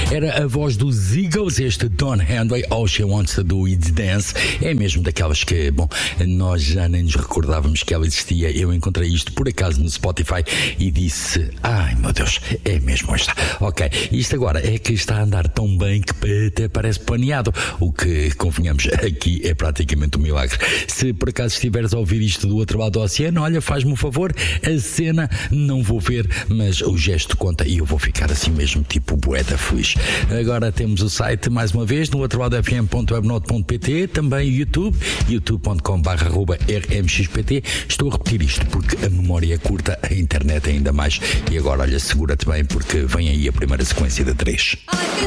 Era a voz dos Eagles, este Don Henley, All She Wants to Do Is Dance. É mesmo daquelas que, bom, nós já nem nos recordávamos que ela existia. Eu encontrei isto por acaso no Spotify e disse, ai meu Deus, é mesmo esta. Ok, isto agora é que está a andar tão bem que até parece planeado, o que, convenhamos, aqui é praticamente um milagre. Se por acaso estiveres a ouvir isto do outro lado do oceano, olha, faz-me um favor, a cena não vou ver, mas o gesto conta e eu vou ficar assim mesmo, tipo bué da feliz. Agora temos o site, mais uma vez, no outro lado fm.webnote.pt, também o YouTube, youtube.com/rmxpt. Estou a repetir isto porque a memória é curta, a internet é ainda mais. E agora, olha, segura-te bem porque vem aí a primeira sequência de 3.